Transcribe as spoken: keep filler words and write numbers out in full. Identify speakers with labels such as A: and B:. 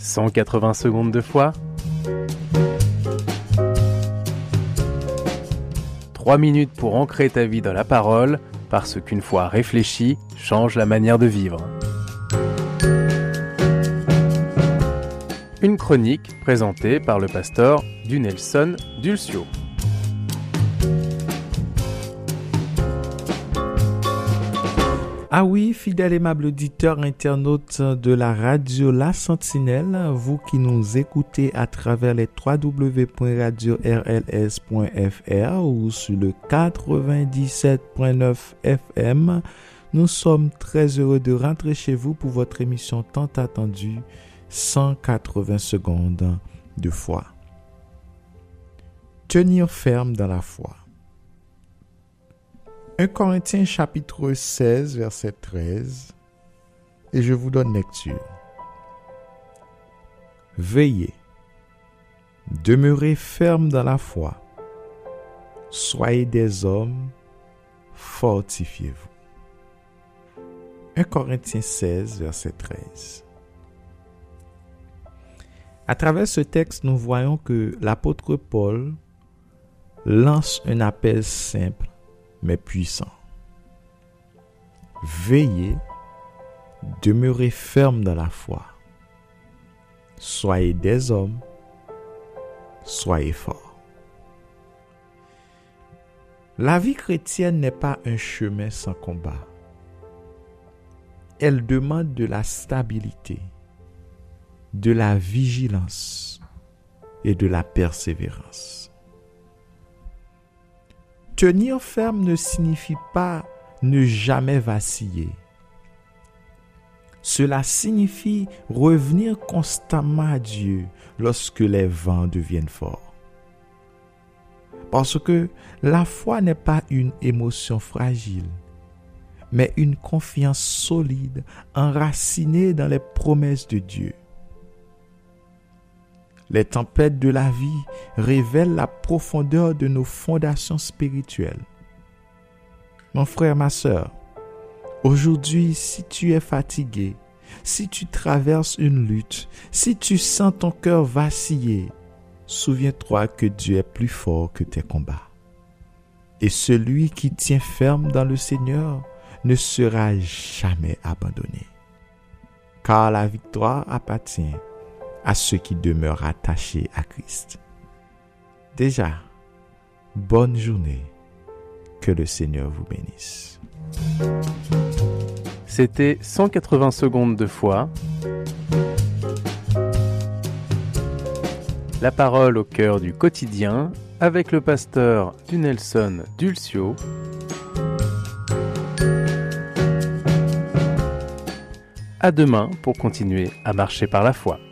A: cent quatre-vingts secondes de foi. trois minutes pour ancrer ta vie dans la parole, parce qu'une foi réfléchie change la manière de vivre. Une chronique présentée par le pasteur Dunelson Dulcio.
B: Ah oui, fidèle aimable auditeur, internaute de la radio La Sentinelle, vous qui nous écoutez à travers les w w w point radio r l s point f r ou sur le quatre-vingt-dix-sept point neuf F M, nous sommes très heureux de rentrer chez vous pour votre émission tant attendue, cent quatre-vingts secondes de foi. Tenir ferme dans la foi. un Corinthiens chapitre seize, verset treize, et je vous donne lecture. Veillez, demeurez ferme dans la foi, soyez des hommes, fortifiez-vous. un Corinthiens seize, verset treize. À travers ce texte, nous voyons que l'apôtre Paul lance un appel simple mais puissant. Veillez, demeurez ferme dans la foi. Soyez des hommes, soyez forts. La vie chrétienne n'est pas un chemin sans combat. Elle demande de la stabilité, de la vigilance et de la persévérance. Tenir ferme ne signifie pas ne jamais vaciller. Cela signifie revenir constamment à Dieu lorsque les vents deviennent forts. Parce que la foi n'est pas une émotion fragile, mais une confiance solide enracinée dans les promesses de Dieu. Les tempêtes de la vie révèlent la profondeur de nos fondations spirituelles. Mon frère, ma sœur, aujourd'hui, si tu es fatigué, si tu traverses une lutte, si tu sens ton cœur vaciller, souviens-toi que Dieu est plus fort que tes combats. Et celui qui tient ferme dans le Seigneur ne sera jamais abandonné. Car la victoire appartient à ceux qui demeurent attachés à Christ. Déjà, bonne journée. Que le Seigneur vous bénisse.
A: C'était cent quatre-vingts secondes de foi. La parole au cœur du quotidien avec le pasteur Dunelson Dulcio. À demain pour continuer à marcher par la foi.